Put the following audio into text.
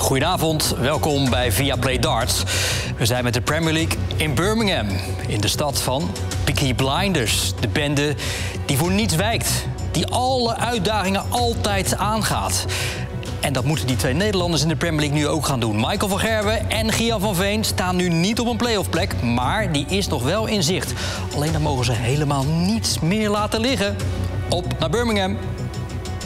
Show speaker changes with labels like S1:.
S1: Goedenavond, welkom bij Viaplay Darts. We zijn met de Premier League in Birmingham, in de stad van Peaky Blinders. De bende die voor niets wijkt, die alle uitdagingen altijd aangaat. En dat moeten die twee Nederlanders in de Premier League nu ook gaan doen. Michael van Gerwen en Gian van Veen staan nu niet op een play-off-plek, maar die is nog wel in zicht. Alleen dan mogen ze helemaal niets meer laten liggen. Op naar Birmingham.